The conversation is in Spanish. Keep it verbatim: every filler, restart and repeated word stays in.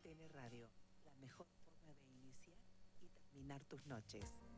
Teleradio, la mejor forma de iniciar y terminar tus noches.